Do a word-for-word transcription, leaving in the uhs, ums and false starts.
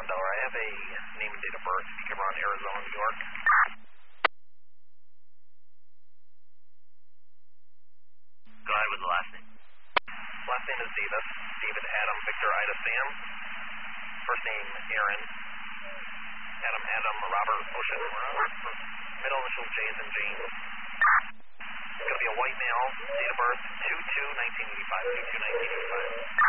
one Delaware. I have a name and date of birth. If you can run Arizona, New York. Go ahead with the last name. Last name is Davis. David Adam Victor Ida Sam. First name Aaron. Adam Adam Robert Ocean. Middle initial J's and James. It's going to be a white male. Date of birth two two nineteen eighty-five. two two nineteen eighty-five.